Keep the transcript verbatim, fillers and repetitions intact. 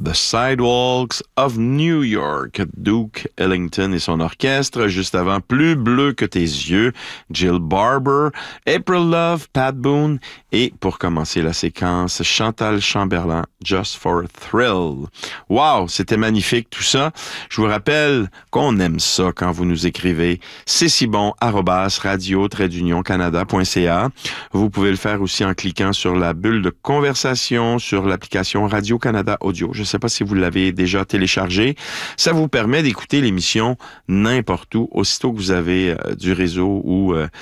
The Sidewalks of New York, Duke Ellington et son orchestre. Juste avant, Plus bleu que tes yeux, Jill Barber, April Love, Pat Boone. Et pour commencer la séquence, Chantal Chamberlain, Just for a Thrill. Wow, c'était magnifique tout ça. Je vous rappelle qu'on aime ça quand vous nous écrivez. C'est si bon, arrobas, radio, trait d'union, canada.ca. Vous pouvez le faire aussi en cliquant sur la bulle de conversation sur l'application Radio-Canada Audio. Je ne sais pas si vous l'avez déjà téléchargé. Ça vous permet d'écouter l'émission n'importe où, aussitôt que vous avez euh, du réseau ou euh,